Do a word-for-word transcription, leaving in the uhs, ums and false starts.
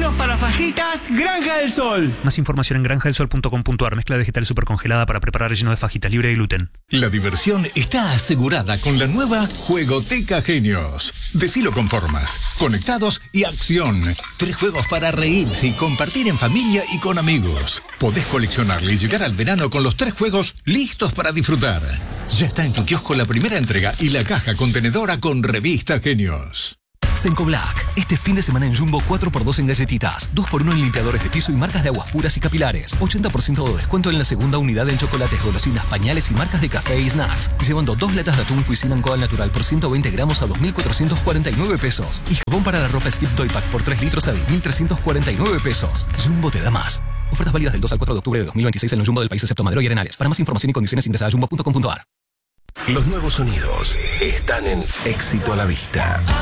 Listos para fajitas Granja del Sol. Más información en granja del sol punto com punto a r. Mezcla vegetal supercongelada para preparar relleno de fajitas libre de gluten. La diversión está asegurada con la nueva Juegoteca Genios. Decilo con formas, conectados y acción. Tres juegos para reírse y compartir en familia y con amigos. Podés coleccionarle y llegar al verano con los tres juegos listos para disfrutar. Ya está en tu kiosco la primera entrega y la caja contenedora con revista Genios. Senco Black. Este fin de semana en Jumbo cuatro por dos en galletitas, dos por uno en limpiadores de piso y marcas de aguas puras y capilares. ochenta por ciento de descuento en la segunda unidad en chocolates, golosinas, pañales y marcas de café y snacks. Y llevando dos latas de atún Cuisine Co al natural por ciento veinte gramos a dos mil cuatrocientos cuarenta y nueve pesos. Y jabón para la ropa Skip Toy Pack por tres litros a diez mil trescientos cuarenta y nueve pesos. Jumbo te da más. Ofertas válidas del dos al cuatro de octubre de dos mil veintiséis en el Jumbo del país excepto Madero y Arenales. Para más información y condiciones ingresa a jumbo punto com punto a r. Los nuevos sonidos están en Éxito a la Vista.